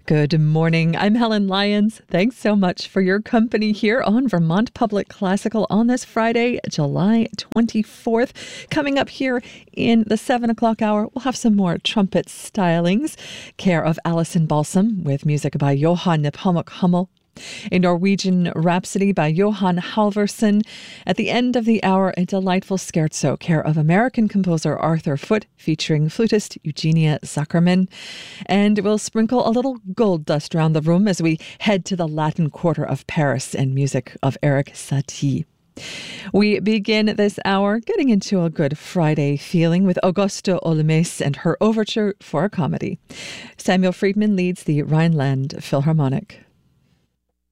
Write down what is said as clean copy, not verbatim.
Good morning. I'm Helen Lyons. Thanks so much for your company here on Vermont Public Classical on this Friday, July 24th. Coming up here in the 7 o'clock hour, we'll have some more trumpet stylings, care of Alison Balsam with music by Johan Nepomuk Hummel. A Norwegian Rhapsody by Johan Halvorsen. At the end of the hour, a delightful scherzo, care of American composer Arthur Foote, featuring flutist Eugenia Zuckerman. And we'll sprinkle a little gold dust around the room as we head to the Latin Quarter of Paris and music of Erik Satie. We begin this hour getting into a Good Friday feeling with Augusta Olmes and her overture for a comedy. Samuel Friedman leads the Rhineland Philharmonic.